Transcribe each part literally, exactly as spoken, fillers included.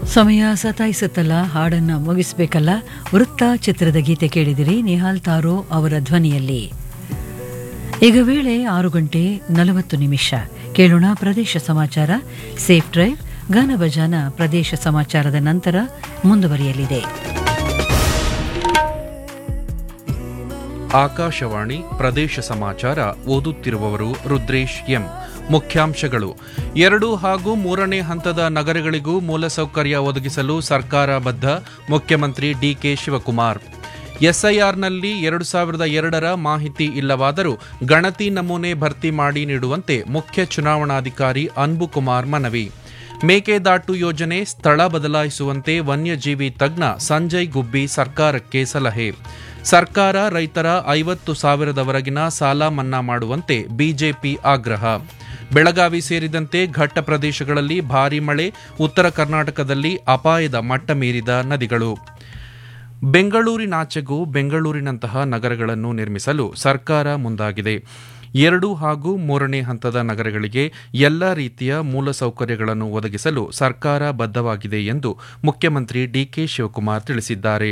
ಸಮಯ ಸತಾಯಿಸುತ್ತಲ್ಲ, ಹಾಡನ್ನ ಮುಗಿಸಬೇಕಲ್ಲ. ವೃತ್ತ ಚಿತ್ರದ ಗೀತೆ ಕೇಳಿದಿರಿ, ನಿಹಾಲ್ ತಾರೋ ಅವರ ಧ್ವನಿಯಲ್ಲಿ. ಈಗ ವೇಳೆ ಆರು ಗಂಟೆ ನಲವತ್ತು ನಿಮಿಷ. ಕೇಳೋಣ ಪ್ರದೇಶ ಸಮಾಚಾರ. ಸೇಫ್ ಡ್ರೈವ್ ಗಾನಭಜಾನ ಪ್ರದೇಶ ಸಮಾಚಾರದ ನಂತರ ಮುಂದುವರಿಯಲಿದೆ. ಆಕಾಶವಾಣಿ ಪ್ರದೇಶ ಸಮಾಚಾರ ಓದುತ್ತಿರುವವರು ರುದ್ರೇಶ್ ಎಂ. ಮುಖ್ಯಾಂಶಗಳು: ಎರಡು ಹಾಗೂ ಮೂರನೇ ಹಂತದ ನಗರಗಳಿಗೂ ಮೂಲಸೌಕರ್ಯ ಒದಗಿಸಲು ಸರ್ಕಾರ ಬದ್ಧ, ಮುಖ್ಯಮಂತ್ರಿ ಡಿಕೆ ಶಿವಕುಮಾರ್. ಎಸ್ಐಆರ್ನಲ್ಲಿ ಎರಡು ಸಾವಿರದ ಎರಡರ ಮಾಹಿತಿ ಇಲ್ಲವಾದರೂ ಗಣತಿ ನಮೂನೆ ಭರ್ತಿ ಮಾಡಿ ನೀಡುವಂತೆ ಮುಖ್ಯ ಚುನಾವಣಾಧಿಕಾರಿ ಅನ್ಬುಕುಮಾರ್ ಮನವಿ. ಮೇಕೆದಾಟು ಯೋಜನೆ ಸ್ಥಳ ಬದಲಾಯಿಸುವಂತೆ ವನ್ಯಜೀವಿ ತಜ್ಞ ಸಂಜಯ್ ಗುಬ್ಬಿ ಸರ್ಕಾರಕ್ಕೆ ಸಲಹೆ. ಸರ್ಕಾರ ರೈತರ ಐವತ್ತು ಸಾವಿರದವರೆಗಿನ ಸಾಲ ಮನ್ನಾ ಮಾಡುವಂತೆ ಬಿಜೆಪಿ ಆಗ್ರಹ. ಬೆಳಗಾವಿ ಸೇರಿದಂತೆ ಘಟ್ಟ ಪ್ರದೇಶಗಳಲ್ಲಿ ಭಾರೀ ಮಳೆ, ಉತ್ತರ ಕರ್ನಾಟಕದಲ್ಲಿ ಅಪಾಯದ ಮಟ್ಟ ಮೀರಿದ ನದಿಗಳು. ಬೆಂಗಳೂರಿನಾಚೆಗೂ ಬೆಂಗಳೂರಿನಂತಹ ನಗರಗಳನ್ನು ನಿರ್ಮಿಸಲು ಸರ್ಕಾರ ಮುಂದಾಗಿದೆ. ಎರಡು ಹಾಗೂ ಮೂರನೇ ಹಂತದ ನಗರಗಳಿಗೆ ಎಲ್ಲ ರೀತಿಯ ಮೂಲಸೌಕರ್ಯಗಳನ್ನು ಒದಗಿಸಲು ಸರ್ಕಾರ ಬದ್ಧವಾಗಿದೆ ಎಂದು ಮುಖ್ಯಮಂತ್ರಿ ಡಿಕೆ ಶಿವಕುಮಾರ್ ತಿಳಿಸಿದ್ದಾರೆ.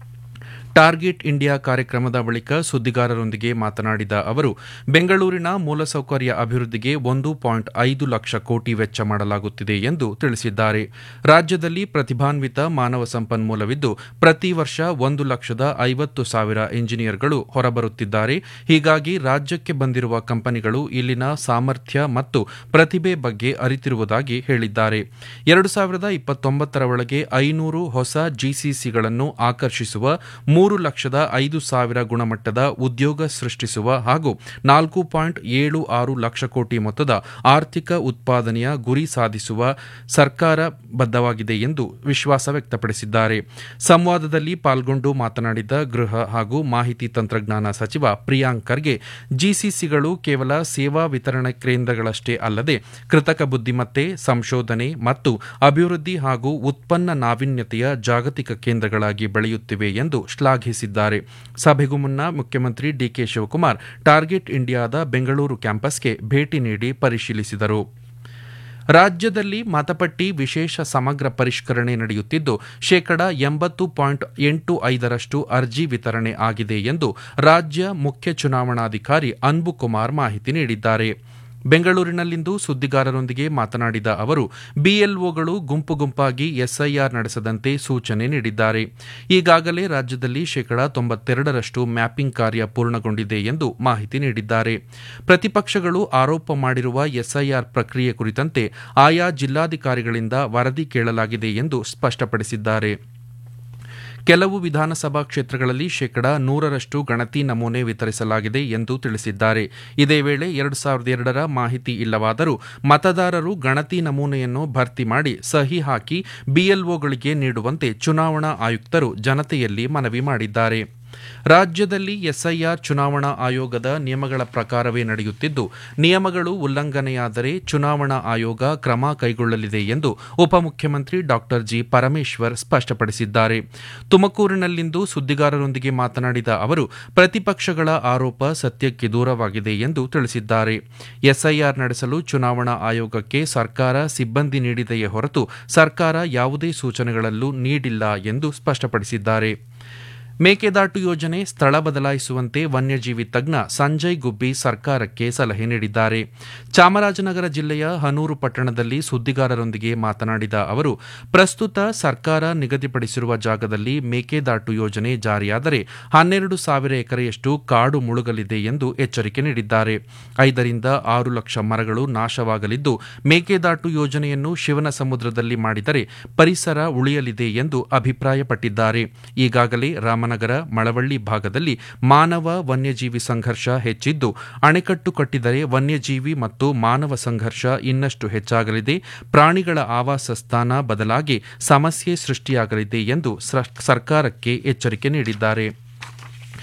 ಟಾರ್ಗೆಟ್ ಇಂಡಿಯಾ ಕಾರ್ಯಕ್ರಮದ ಬಳಿಕ ಸುದ್ದಿಗಾರರೊಂದಿಗೆ ಮಾತನಾಡಿದ ಅವರು, ಬೆಂಗಳೂರಿನ ಮೂಲಸೌಕರ್ಯ ಅಭಿವೃದ್ಧಿಗೆ ಒಂದು ಪಾಯಿಂಟ್ ಐದು ಲಕ್ಷ ಕೋಟಿ ವೆಚ್ಚ ಮಾಡಲಾಗುತ್ತಿದೆ ಎಂದು ತಿಳಿಸಿದ್ದಾರೆ. ರಾಜ್ಯದಲ್ಲಿ ಪ್ರತಿಭಾನ್ವಿತ ಮಾನವ ಸಂಪನ್ಮೂಲವಿದ್ದು, ಪ್ರತಿ ವರ್ಷ ಒಂದು ಲಕ್ಷದ ಐವತ್ತು ಸಾವಿರ ಇಂಜಿನಿಯರ್ಗಳು ಹೊರಬರುತ್ತಿದ್ದಾರೆ. ಹೀಗಾಗಿ ರಾಜ್ಯಕ್ಕೆ ಬಂದಿರುವ ಕಂಪನಿಗಳು ಇಲ್ಲಿನ ಸಾಮರ್ಥ್ಯ ಮತ್ತು ಪ್ರತಿಭೆ ಬಗ್ಗೆ ಅರಿತಿರುವುದಾಗಿ ಹೇಳಿದ್ದಾರೆ. ಎರಡು ಸಾವಿರದ ಇಪ್ಪತ್ತೊಂಬತ್ತರ ಒಳಗೆ ಐನೂರು ಹೊಸ ಜಿಸಿಸಿಗಳನ್ನು ಆಕರ್ಷಿಸುವ, ಮೂರು ಲಕ್ಷದ ಐದು ಸಾವಿರ ಗುಣಮಟ್ಟದ ಉದ್ಯೋಗ ಸೃಷ್ಟಿಸುವ ಹಾಗೂ ನಾಲ್ಕು ಪಾಯಿಂಟ್ ಏಳು ಆರು ಲಕ್ಷ ಕೋಟಿ ಮೊತ್ತದ ಆರ್ಥಿಕ ಉತ್ಪಾದನೆಯ ಗುರಿ ಸಾಧಿಸುವ ಸರ್ಕಾರ ಬದ್ಧವಾಗಿದೆ ಎಂದು ವಿಶ್ವಾಸ ವ್ಯಕ್ತಪಡಿಸಿದ್ದಾರೆ. ಸಂವಾದದಲ್ಲಿ ಪಾಲ್ಗೊಂಡು ಮಾತನಾಡಿದ ಗೃಹ ಹಾಗೂ ಮಾಹಿತಿ ತಂತ್ರಜ್ಞಾನ ಸಚಿವ ಪ್ರಿಯಾಂಕ್ ಖರ್ಗೆ, ಜಿಸಿಸಿಗಳು ಕೇವಲ ಸೇವಾ ವಿತರಣಾ ಕೇಂದ್ರಗಳಷ್ಟೇ ಅಲ್ಲದೆ ಕೃತಕ ಬುದ್ಧಿಮತ್ತೆ, ಸಂಶೋಧನೆ ಮತ್ತು ಅಭಿವೃದ್ಧಿ ಹಾಗೂ ಉತ್ಪನ್ನ ನಾವೀನ್ಯತೆಯ ಜಾಗತಿಕ ಕೇಂದ್ರಗಳಾಗಿ ಬೆಳೆಯುತ್ತಿವೆ ಎಂದು ಶ್ಲಾಘಿಸಿದ್ದಾರೆ. ಸಭೆಗೂ ಮುನ್ನ ಮುಖ್ಯಮಂತ್ರಿ ಡಿಕೆ ಶಿವಕುಮಾರ್ ಟಾರ್ಗೆಟ್ ಇಂಡಿಯಾದ ಬೆಂಗಳೂರು ಕ್ಯಾಂಪಸ್ಗೆ ಭೇಟಿ ನೀಡಿ ಪರಿಶೀಲಿಸಿದರು. ರಾಜ್ಯದಲ್ಲಿ ಮತಪಟ್ಟಿ ವಿಶೇಷ ಸಮಗ್ರ ಪರಿಷ್ಕರಣೆ ನಡೆಯುತ್ತಿದ್ದು, ಶೇಕಡ ಎಂಬತ್ತು ಪಾಯಿಂಟ್ ಎಂಟು ಐದರಷ್ಟು ಅರ್ಜಿ ವಿತರಣೆ ಆಗಿದೆ ಎಂದು ರಾಜ್ಯ ಮುಖ್ಯ ಚುನಾವಣಾಧಿಕಾರಿ ಅನ್ಬುಕುಮಾರ್ ಮಾಹಿತಿ ನೀಡಿದ್ದಾರೆ. ಬೆಂಗಳೂರಿನಲ್ಲಿಂದು ಸುದ್ದಿಗಾರರೊಂದಿಗೆ ಮಾತನಾಡಿದ ಅವರು, ಬಿಎಲ್ಒಗಳು ಗುಂಪು ಗುಂಪಾಗಿ ಎಸ್ಐಆರ್ ನಡೆಸದಂತೆ ಸೂಚನೆ ನೀಡಿದ್ದಾರೆ. ಈಗಾಗಲೇ ರಾಜ್ಯದಲ್ಲಿ ಶೇಕಡಾ ತೊಂಬತ್ತೆರಡರಷ್ಟು ಮ್ಯಾಪಿಂಗ್ ಕಾರ್ಯ ಪೂರ್ಣಗೊಂಡಿದೆ ಎಂದು ಮಾಹಿತಿ ನೀಡಿದ್ದಾರೆ. ಪ್ರತಿಪಕ್ಷಗಳು ಆರೋಪ ಮಾಡಿರುವ ಎಸ್ಐಆರ್ ಪ್ರಕ್ರಿಯೆ ಕುರಿತಂತೆ ಆಯಾ ಜಿಲ್ಲಾಧಿಕಾರಿಗಳಿಂದ ವರದಿ ಕೇಳಲಾಗಿದೆ ಎಂದು ಸ್ಪಷ್ಟಪಡಿಸಿದ್ದಾರೆ. ಕೆಲವು ವಿಧಾನಸಭಾ ಕ್ಷೇತ್ರಗಳಲ್ಲಿ ಶೇಕಡಾ ನೂರರಷ್ಟು ಗಣತಿ ನಮೂನೆ ವಿತರಿಸಲಾಗಿದೆ ಎಂದು ತಿಳಿಸಿದ್ದಾರೆ. ಇದೇ ವೇಳೆ ಎರಡು ಸಾವಿರದ ಎರಡರ ಮಾಹಿತಿ ಇಲ್ಲವಾದರೂ ಮತದಾರರು ಗಣತಿ ನಮೂನೆಯನ್ನು ಭರ್ತಿ ಮಾಡಿ ಸಹಿ ಹಾಕಿ ಬಿಎಲ್ಒಗಳಿಗೆ ನೀಡುವಂತೆ ಚುನಾವಣಾ ಆಯುಕ್ತರು ಜನತೆಯಲ್ಲಿ ಮನವಿ ಮಾಡಿದ್ದಾರೆ. ರಾಜ್ಯದಲ್ಲಿ ಎಸ್ಐಆರ್ ಚುನಾವಣಾ ಆಯೋಗದ ನಿಯಮಗಳ ಪ್ರಕಾರವೇ ನಡೆಯುತ್ತಿದ್ದು, ನಿಯಮಗಳು ಉಲ್ಲಂಘನೆಯಾದರೆ ಚುನಾವಣಾ ಆಯೋಗ ಕ್ರಮ ಕೈಗೊಳ್ಳಲಿದೆ ಎಂದು ಉಪಮುಖ್ಯಮಂತ್ರಿ ಡಾ ಜಿ ಪರಮೇಶ್ವರ್ ಸ್ಪಷ್ಟಪಡಿಸಿದ್ದಾರೆ. ತುಮಕೂರಿನಲ್ಲಿಂದು ಸುದ್ದಿಗಾರರೊಂದಿಗೆ ಮಾತನಾಡಿದ ಅವರು, ಪ್ರತಿಪಕ್ಷಗಳ ಆರೋಪ ಸತ್ಯಕ್ಕೆ ದೂರವಾಗಿದೆ ಎಂದು ತಿಳಿಸಿದ್ದಾರೆ. ಎಸ್ಐಆರ್ ನಡೆಸಲು ಚುನಾವಣಾ ಆಯೋಗಕ್ಕೆ ಸರ್ಕಾರ ಸಿಬ್ಬಂದಿ ನೀಡಿದೆಯೇ ಹೊರತು ಸರ್ಕಾರ ಯಾವುದೇ ಸೂಚನೆಗಳಲ್ಲೂ ನೀಡಿಲ್ಲ ಎಂದು ಸ್ಪಷ್ಟಪಡಿಸಿದ್ದಾರೆ. ಮೇಕೆದಾಟು ಯೋಜನೆ ಸ್ಥಳ ಬದಲಾಯಿಸುವಂತೆ ವನ್ಯಜೀವಿ ತಜ್ಞ ಸಂಜಯ್ ಗುಬ್ಬಿ ಸರ್ಕಾರಕ್ಕೆ ಸಲಹೆ ನೀಡಿದ್ದಾರೆ. ಚಾಮರಾಜನಗರ ಜಿಲ್ಲೆಯ ಹನೂರು ಪಟ್ಟಣದಲ್ಲಿ ಸುದ್ದಿಗಾರರೊಂದಿಗೆ ಮಾತನಾಡಿದ ಅವರು, ಪ್ರಸ್ತುತ ಸರ್ಕಾರ ನಿಗದಿಪಡಿಸಿರುವ ಜಾಗದಲ್ಲಿ ಮೇಕೆದಾಟು ಯೋಜನೆ ಜಾರಿಯಾದರೆ ಹನ್ನೆರಡು ಸಾವಿರ ಎಕರೆಯಷ್ಟು ಕಾಡು ಮುಳುಗಲಿದೆ ಎಂದು ಎಚ್ಚರಿಕೆ ನೀಡಿದ್ದಾರೆ. ಐದರಿಂದ ಆರು ಲಕ್ಷ ಮರಗಳು ನಾಶವಾಗಲಿದ್ದು, ಮೇಕೆದಾಟು ಯೋಜನೆಯನ್ನು ಶಿವನ ಸಮುದ್ರದಲ್ಲಿ ಮಾಡಿದರೆ ಪರಿಸರ ಉಳಿಯಲಿದೆ ಎಂದು ಅಭಿಪ್ರಾಯಪಟ್ಟಿದ್ದಾರೆ. ಈಗಾಗಲೇ ರಾಮ ನಗರ ಮಳವಳ್ಳಿ ಭಾಗದಲ್ಲಿ ಮಾನವ ವನ್ಯಜೀವಿ ಸಂಘರ್ಷ ಹೆಚ್ಚಿದ್ದು, ಅಣೆಕಟ್ಟು ಕಟ್ಟಿದರೆ ವನ್ಯಜೀವಿ ಮತ್ತು ಮಾನವ ಸಂಘರ್ಷ ಇನ್ನಷ್ಟು ಹೆಚ್ಚಾಗಲಿದೆ, ಪ್ರಾಣಿಗಳ ಆವಾಸ ಸ್ಥಾನ ಬದಲಾಗಿ ಸಮಸ್ಯೆ ಸೃಷ್ಟಿಯಾಗಲಿದೆ ಎಂದು ಸರ್ಕಾರಕ್ಕೆ ಎಚ್ಚರಿಕೆ ನೀಡಿದ್ದಾರೆ.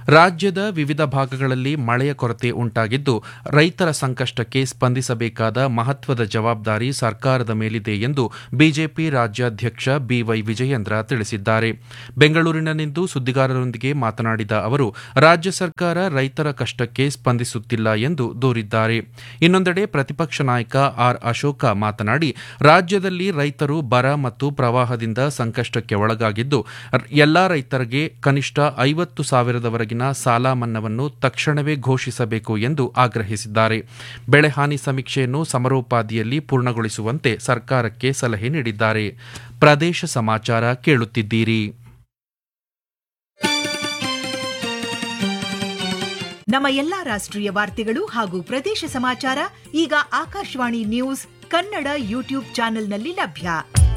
ರಾಜ್ಯದ ವಿವಿಧ ಭಾಗಗಳಲ್ಲಿ ಮಳೆಯ ಕೊರತೆ ಉಂಟಾಗಿದ್ದು ರೈತರ ಸಂಕಷ್ಟಕ್ಕೆ ಸ್ಪಂದಿಸಬೇಕಾದ ಮಹತ್ವದ ಜವಾಬ್ದಾರಿ ಸರ್ಕಾರದ ಮೇಲಿದೆ ಎಂದು ಬಿಜೆಪಿ ರಾಜ್ಯಾಧ್ಯಕ್ಷ ಬಿವೈ ವಿಜಯೇಂದ್ರ ತಿಳಿಸಿದ್ದಾರೆ. ಬೆಂಗಳೂರಿನಲ್ಲಿಂದು ಸುದ್ದಿಗಾರರೊಂದಿಗೆ ಮಾತನಾಡಿದ ಅವರು, ರಾಜ್ಯ ಸರ್ಕಾರ ರೈತರ ಕಷ್ಟಕ್ಕೆ ಸ್ಪಂದಿಸುತ್ತಿಲ್ಲ ಎಂದು ದೂರಿದ್ದಾರೆ. ಇನ್ನೊಂದೆಡೆ ಪ್ರತಿಪಕ್ಷ ನಾಯಕ ಆರ್ ಅಶೋಕ ಮಾತನಾಡಿ, ರಾಜ್ಯದಲ್ಲಿ ರೈತರು ಬರ ಮತ್ತು ಪ್ರವಾಹದಿಂದ ಸಂಕಷ್ಟಕ್ಕೆ ಒಳಗಾಗಿದ್ದು ಎಲ್ಲಾ ರೈತರಿಗೆ ಕನಿಷ್ಠ ಐವತ್ತು ಸಾವಿರದವರೆಗಿನ ಸಾಲ ಮನ್ನಾವನ್ನು ತಕ್ಷಣವೇ ಘೋಷಿಸಬೇಕು ಎಂದು ಆಗ್ರಹಿಸಿದ್ದಾರೆ. ಬೆಳೆ ಹಾನಿ ಸಮೀಕ್ಷೆಯನ್ನು ಸಮರೋಪಾದಿಯಲ್ಲಿ ಪೂರ್ಣಗೊಳಿಸುವಂತೆ ಸರ್ಕಾರಕ್ಕೆ ಸಲಹೆ ನೀಡಿದ್ದಾರೆ. ಪ್ರದೇಶ ಸಮಾಚಾರ ಕೇಳುತ್ತಿದ್ದೀರಿ. ನಮ್ಮ ಎಲ್ಲಾ ರಾಷ್ಟ್ರೀಯ ವಾರ್ತೆಗಳು ಹಾಗೂ ಪ್ರದೇಶ ಸಮಾಚಾರ ಈಗ ಆಕಾಶವಾಣಿ ನ್ಯೂಸ್ ಕನ್ನಡ ಯೂಟ್ಯೂಬ್ ಚಾನೆಲ್ನಲ್ಲಿ ಲಭ್ಯ.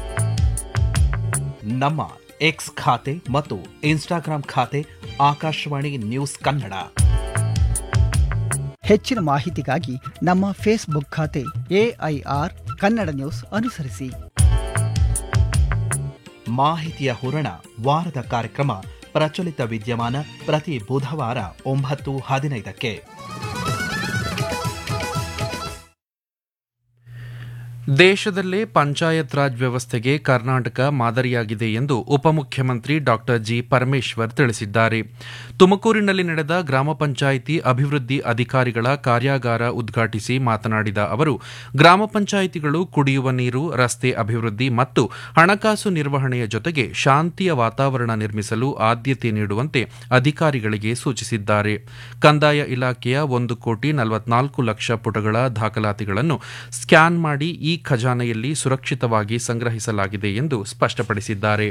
ನಮ್ಮ ಎಕ್ಸ್ ಖಾತೆ ಮತ್ತು ಇನ್ಸ್ಟಾಗ್ರಾಂ ಖಾತೆ ಆಕಾಶವಾಣಿ ನ್ಯೂಸ್ ಕನ್ನಡ. ಹೆಚ್ಚಿನ ಮಾಹಿತಿಗಾಗಿ ನಮ್ಮ ಫೇಸ್ಬುಕ್ ಖಾತೆ ಎಐಆರ್ ಕನ್ನಡ ನ್ಯೂಸ್ ಅನುಸರಿಸಿ. ಮಾಹಿತಿಯ ಹೂರಣ ವಾರದ ಕಾರ್ಯಕ್ರಮ ಪ್ರಚಲಿತ ವಿದ್ಯಮಾನ ಪ್ರತಿ ಬುಧವಾರ ಒಂಬತ್ತು ಹದಿನೈದಕ್ಕೆ. ದೇಶದಲ್ಲೇ ಪಂಚಾಯತ್ ರಾಜ್ ವ್ಯವಸ್ಥೆಗೆ ಕರ್ನಾಟಕ ಮಾದರಿಯಾಗಿದೆ ಎಂದು ಉಪಮುಖ್ಯಮಂತ್ರಿ ಡಾ ಜಿ ಪರಮೇಶ್ವರ್ ತಿಳಿಸಿದ್ದಾರೆ. ತುಮಕೂರಿನಲ್ಲಿ ನಡೆದ ಗ್ರಾಮ ಪಂಚಾಯಿತಿ ಅಭಿವೃದ್ಧಿ ಅಧಿಕಾರಿಗಳ ಕಾರ್ಯಾಗಾರ ಉದ್ಘಾಟಿಸಿ ಮಾತನಾಡಿದ ಅವರು, ಗ್ರಾಮ ಪಂಚಾಯಿತಿಗಳು ಕುಡಿಯುವ ನೀರು, ರಸ್ತೆ ಅಭಿವೃದ್ಧಿ ಮತ್ತು ಹಣಕಾಸು ನಿರ್ವಹಣೆಯ ಜೊತೆಗೆ ಶಾಂತಿಯ ವಾತಾವರಣ ನಿರ್ಮಿಸಲು ಆದ್ಯತೆ ನೀಡುವಂತೆ ಅಧಿಕಾರಿಗಳಿಗೆ ಸೂಚಿಸಿದ್ದಾರೆ. ಕಂದಾಯ ಇಲಾಖೆಯ ಒಂದು ಕೋಟಿ ನಲವತ್ನಾಲ್ಕು ಲಕ್ಷ ಪುಟಗಳ ದಾಖಲಾತಿಗಳನ್ನು ಸ್ಕ್ಯಾನ್ ಮಾಡಿ ಈ ಖಜಾನೆಯಲ್ಲಿ ಸುರಕ್ಷಿತವಾಗಿ ಸಂಗ್ರಹಿಸಲಾಗಿದೆ ಎಂದು ಸ್ಪಷ್ಟಪಡಿಸಿದ್ದಾರೆ.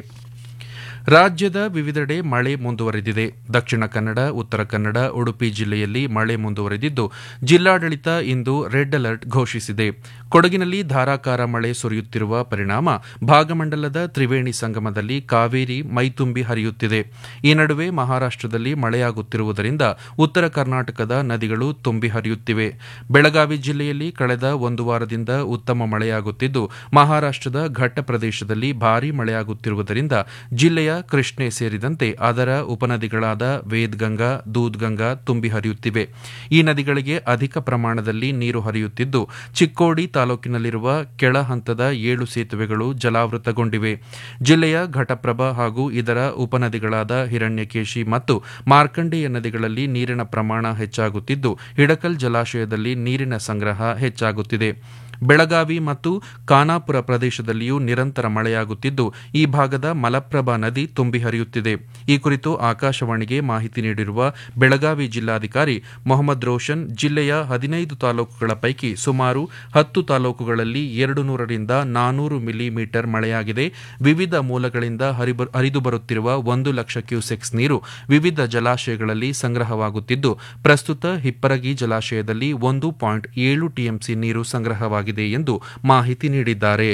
ರಾಜ್ಯದ ವಿವಿಧೆಡೆ ಮಳೆ ಮುಂದುವರೆದಿದೆ. ದಕ್ಷಿಣ ಕನ್ನಡ, ಉತ್ತರ ಕನ್ನಡ, ಉಡುಪಿ ಜಿಲ್ಲೆಯಲ್ಲಿ ಮಳೆ ಮುಂದುವರೆದಿದ್ದು ಜಿಲ್ಲಾಡಳಿತ ಇಂದು ರೆಡ್ ಅಲರ್ಟ್ ಘೋಷಿಸಿದೆ. ಕೊಡಗಿನಲ್ಲಿ ಧಾರಾಕಾರ ಮಳೆ ಸುರಿಯುತ್ತಿರುವ ಪರಿಣಾಮ ಭಾಗಮಂಡಲದ ತ್ರಿವೇಣಿ ಸಂಗಮದಲ್ಲಿ ಕಾವೇರಿ ಮೈತುಂಬಿ ಹರಿಯುತ್ತಿದೆ. ಈ ನಡುವೆ ಮಹಾರಾಷ್ಟದಲ್ಲಿ ಮಳೆಯಾಗುತ್ತಿರುವುದರಿಂದ ಉತ್ತರ ಕರ್ನಾಟಕದ ನದಿಗಳು ತುಂಬಿ ಹರಿಯುತ್ತಿವೆ. ಬೆಳಗಾವಿ ಜಿಲ್ಲೆಯಲ್ಲಿ ಕಳೆದ ಒಂದು ವಾರದಿಂದ ಉತ್ತಮ ಮಳೆಯಾಗುತ್ತಿದ್ದು ಮಹಾರಾಷ್ಟದ ಘಟ್ಟ ಪ್ರದೇಶದಲ್ಲಿ ಭಾರೀ ಮಳೆಯಾಗುತ್ತಿರುವುದರಿಂದ ಜಿಲ್ಲೆಯ ಕೃಷ್ಣೆ ಸೇರಿದಂತೆ ಅದರ ಉಪನದಿಗಳಾದ ವೇದ್ಗಂಗಾ, ದೂದ್ಗಂಗಾ ತುಂಬಿ ಹರಿಯುತ್ತಿವೆ. ಈ ನದಿಗಳಿಗೆ ಅಧಿಕ ಪ್ರಮಾಣದಲ್ಲಿ ನೀರು ಹರಿಯುತ್ತಿದ್ದು ಚಿಕ್ಕೋಡಿ ತಾಲೂಕಿನಲ್ಲಿರುವ ಕೆಳ ಹಂತದ ಏಳು ಸೇತುವೆಗಳು ಜಲಾವೃತಗೊಂಡಿವೆ. ಜಿಲ್ಲೆಯ ಘಟಪ್ರಭಾ ಹಾಗೂ ಇದರ ಉಪನದಿಗಳಾದ ಹಿರಣ್ಯಕೇಶಿ ಮತ್ತು ಮಾರ್ಕಂಡೇಯ ನದಿಗಳಲ್ಲಿ ನೀರಿನ ಪ್ರಮಾಣ ಹೆಚ್ಚಾಗುತ್ತಿದ್ದು ಹಿಡಕಲ್ ಜಲಾಶಯದಲ್ಲಿ ನೀರಿನ ಸಂಗ್ರಹ ಹೆಚ್ಚಾಗುತ್ತಿದೆ. ಬೆಳಗಾವಿ ಮತ್ತು ಖಾನಾಪುರ ಪ್ರದೇಶದಲ್ಲಿಯೂ ನಿರಂತರ ಮಳೆಯಾಗುತ್ತಿದ್ದು ಈ ಭಾಗದ ಮಲಪ್ರಭಾ ನದಿ ತುಂಬಿ ಹರಿಯುತ್ತಿದೆ. ಈ ಕುರಿತು ಆಕಾಶವಾಣಿಗೆ ಮಾಹಿತಿ ನೀಡಿರುವ ಬೆಳಗಾವಿ ಜಿಲ್ಲಾಧಿಕಾರಿ ಮೊಹಮ್ಮದ್ ರೋಷನ್, ಜಿಲ್ಲೆಯ ಹದಿನೈದು ತಾಲೂಕುಗಳ ಪೈಕಿ ಸುಮಾರು ಹತ್ತು ತಾಲೂಕುಗಳಲ್ಲಿ ಎರಡು ನೂರರಿಂದ ನಾನೂರು ಮಿಲಿಮೀಟರ್ ಮಳೆಯಾಗಿದೆ. ವಿವಿಧ ಮೂಲಗಳಿಂದ ಹರಿದು ಬರುತ್ತಿರುವ ಒಂದು ಲಕ್ಷ ಕ್ಯೂಸೆಕ್ಸ್ ನೀರು ವಿವಿಧ ಜಲಾಶಯಗಳಲ್ಲಿ ಸಂಗ್ರಹವಾಗುತ್ತಿದ್ದು ಪ್ರಸ್ತುತ ಹಿಪ್ಪರಗಿ ಜಲಾಶಯದಲ್ಲಿ ಒಂದು ಪಾಯಿಂಟ್ ಏಳು ಟಿಎಂಸಿ ನೀರು ಸಂಗ್ರಹವಾಗಿದೆ ಎಂದು ಮಾಹಿತಿ ನೀಡಿದ್ದಾರೆ.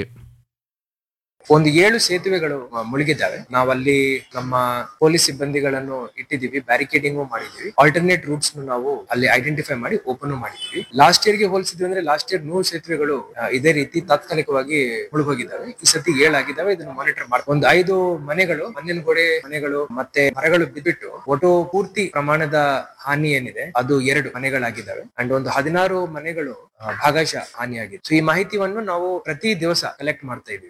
ಒಂದು ಏಳು ಸೇತುವೆಗಳು ಮುಳುಗಿದ್ದಾವೆ. ನಾವಲ್ಲಿ ನಮ್ಮ ಪೊಲೀಸ್ ಸಿಬ್ಬಂದಿಗಳನ್ನು ಇಟ್ಟಿದ್ದೀವಿ, ಬ್ಯಾರಿಕೇಡಿಂಗ್ ಮಾಡಿದೀವಿ, ಆಲ್ಟರ್ನೇಟ್ ರೂಟ್ಸ್ ನಾವು ಅಲ್ಲಿ ಐಡೆಂಟಿಫೈ ಮಾಡಿ ಓಪನ್ ಮಾಡಿದೀವಿ. ಲಾಸ್ಟ್ ಇಯರ್ ಗೆ ಹೋಲಿಸಿದ್ವಿ ಅಂದ್ರೆ ಲಾಸ್ಟ್ ಇಯರ್ ನೂರು ಸೇತುವೆಗಳು ಇದೇ ರೀತಿ ತಾತ್ಕಾಲಿಕವಾಗಿ ಮುಳುಗೋಗಿದ್ದಾವೆ. ಈ ಸತಿ ಏಳಾಗಿದ್ದಾವೆ. ಇದನ್ನು ಮಾನಿಟರ್ ಮಾಡಿ ಒಂದು ಐದು ಮನೆಗಳು, ಮಣ್ಣಿನ ಗೋಡೆ ಮನೆಗಳು ಮತ್ತೆ ಮರಗಳು ಬಿದ್ಬಿಟ್ಟು ಒಟ್ಟು ಪೂರ್ತಿ ಪ್ರಮಾಣದ ಹಾನಿ ಏನಿದೆ ಅದು ಎರಡು ಮನೆಗಳಾಗಿದ್ದಾವೆ ಅಂಡ್ ಒಂದು ಹದಿನಾರು ಮನೆಗಳು ಭಾಗಶಃ ಹಾನಿಯಾಗಿದೆ. ಸೊ ಈ ಮಾಹಿತಿಯನ್ನು ನಾವು ಪ್ರತಿ ದಿವಸ ಕಲೆಕ್ಟ್ ಮಾಡ್ತಾ ಇದ್ದೀವಿ.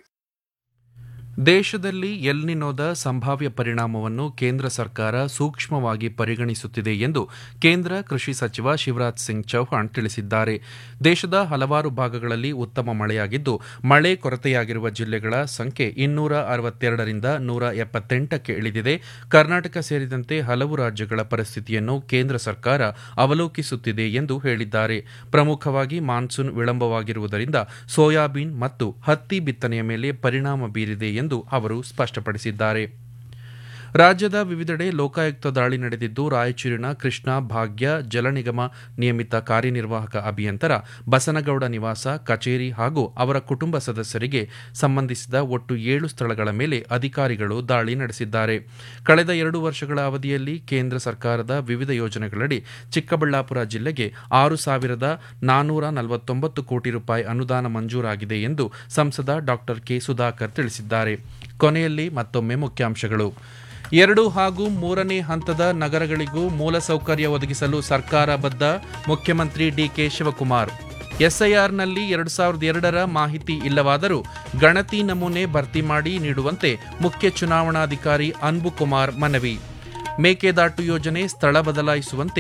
ದೇಶದಲ್ಲಿ ಎಲ್ ನಿನೋದ ಸಂಭಾವ್ಯ ಪರಿಣಾಮವನ್ನು ಕೇಂದ್ರ ಸರ್ಕಾರ ಸೂಕ್ಷ್ಮವಾಗಿ ಪರಿಗಣಿಸುತ್ತಿದೆ ಎಂದು ಕೇಂದ್ರ ಕೃಷಿ ಸಚಿವ ಶಿವರಾಜ್ ಸಿಂಗ್ ಚೌಹಾಣ್ ತಿಳಿಸಿದ್ದಾರೆ. ದೇಶದ ಹಲವಾರು ಭಾಗಗಳಲ್ಲಿ ಉತ್ತಮ ಮಳೆಯಾಗಿದ್ದು ಮಳೆ ಕೊರತೆಯಾಗಿರುವ ಜಿಲ್ಲೆಗಳ ಸಂಖ್ಯೆ ಇನ್ನೂರ ಅರವತ್ತೆರಡರಿಂದ ನೂರ ಎಪ್ಪತ್ತೆಂಟಕ್ಕೆ ಇಳಿದಿದೆ. ಕರ್ನಾಟಕ ಸೇರಿದಂತೆ ಹಲವು ರಾಜ್ಯಗಳ ಪರಿಸ್ಥಿತಿಯನ್ನು ಕೇಂದ್ರ ಸರ್ಕಾರ ಅವಲೋಕಿಸುತ್ತಿದೆ ಎಂದು ಹೇಳಿದ್ದಾರೆ. ಪ್ರಮುಖವಾಗಿ ಮಾನ್ಸೂನ್ ವಿಳಂಬವಾಗಿರುವುದರಿಂದ ಸೋಯಾಬೀನ್ ಮತ್ತು ಹತ್ತಿ ಬಿತ್ತನೆಯ ಮೇಲೆ ಪರಿಣಾಮ ಬೀರಿದೆ ಎಂದು ಅವರು ಸ್ಪಷ್ಟಪಡಿಸಿದ್ದಾರೆ. ರಾಜ್ಯದ ವಿವಿಧೆಡೆ ಲೋಕಾಯುಕ್ತ ದಾಳಿ ನಡೆದಿದ್ದು ರಾಯಚೂರಿನ ಕೃಷ್ಣಾ ಭಾಗ್ಯ ಜಲ ನಿಗಮ ನಿಯಮಿತ ಕಾರ್ಯನಿರ್ವಾಹಕ ಅಭಿಯಂತರ ಬಸನಗೌಡ ನಿವಾಸ, ಕಚೇರಿ ಹಾಗೂ ಅವರ ಕುಟುಂಬ ಸದಸ್ಯರಿಗೆ ಸಂಬಂಧಿಸಿದ ಒಟ್ಟು ಏಳು ಸ್ಥಳಗಳ ಮೇಲೆ ಅಧಿಕಾರಿಗಳು ದಾಳಿ ನಡೆಸಿದ್ದಾರೆ. ಕಳೆದ ಎರಡು ವರ್ಷಗಳ ಅವಧಿಯಲ್ಲಿ ಕೇಂದ್ರ ಸರ್ಕಾರದ ವಿವಿಧ ಯೋಜನೆಗಳಡಿ ಚಿಕ್ಕಬಳ್ಳಾಪುರ ಜಿಲ್ಲೆಗೆ ಆರು ಸಾವಿರದ ನಾನ್ನೂರ ನಲವತ್ತೊಂಬತ್ತು ಕೋಟಿ ರೂಪಾಯಿ ಅನುದಾನ ಮಂಜೂರಾಗಿದೆ ಎಂದು ಸಂಸದ ಡಾ ಕೆ ಸುಧಾಕರ್ ತಿಳಿಸಿದ್ದಾರೆ. ಕೊನೆಯಲ್ಲಿ ಮತ್ತೊಮ್ಮೆ ಮುಖ್ಯಾಂಶಗಳು. ಎರಡು ಹಾಗೂ ಮೂರನೇ ಹಂತದ ನಗರಗಳಿಗೂ ಮೂಲಸೌಕರ್ಯ ಒದಗಿಸಲು ಸರ್ಕಾರ ಬದ್ಧ, ಮುಖ್ಯಮಂತ್ರಿ ಡಿಕೆ ಶಿವಕುಮಾರ್. ಎಸ್ಐಆರ್ನಲ್ಲಿ ಎರಡು ಸಾವಿರದ ಎರಡರ ಮಾಹಿತಿ ಇಲ್ಲವಾದರೂ ಗಣತಿ ನಮೂನೆ ಭರ್ತಿ ಮಾಡಿ ನೀಡುವಂತೆ ಮುಖ್ಯ ಚುನಾವಣಾಧಿಕಾರಿ ಅನ್ಬು ಕುಮಾರ್ ಮನವಿ. ಮೇಕೆದಾಟು ಯೋಜನೆ ಸ್ಥಳ ಬದಲಾಯಿಸುವಂತೆ